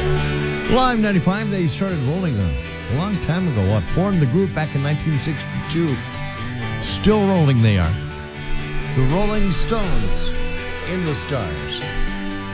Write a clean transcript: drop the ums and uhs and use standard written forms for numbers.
Live 95, they started rolling a long time ago. Formed the group back in 1962. Still rolling they are. The Rolling Stones, In the Stars.